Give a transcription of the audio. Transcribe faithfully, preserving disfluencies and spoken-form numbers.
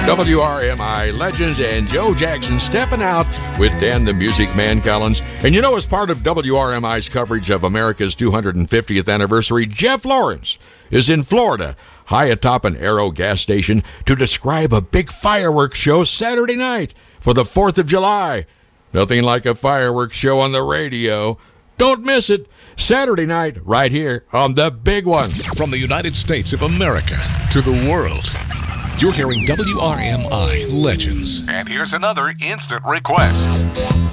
W R M I legends and Joe Jackson stepping out with Dan the Music Man Collins. And you know, as part of W R M I's coverage of America's two hundred fiftieth anniversary, Jeff Lawrence is in Florida, high atop an Arrow gas station, to describe a big fireworks show Saturday night for the fourth of July. Nothing like a fireworks show on the radio. Don't miss it. Saturday night, right here on The Big One. From the United States of America to the world, you're hearing W R M I Legends. And here's another instant request.